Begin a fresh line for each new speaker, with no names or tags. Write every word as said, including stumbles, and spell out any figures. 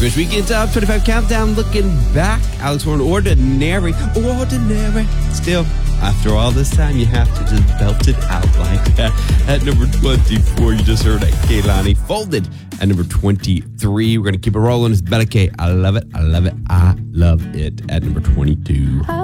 First weekend top twenty-five countdown. Looking back, Alex Warren, Ordinary, Ordinary. Still, after all this time, you have to just belt it out like that. At number twenty-four, you just heard Kehlani, Folded. At number twenty-three, we're going to keep it rolling. It's Bella K. I love it, I love it, I love it. At number twenty-two.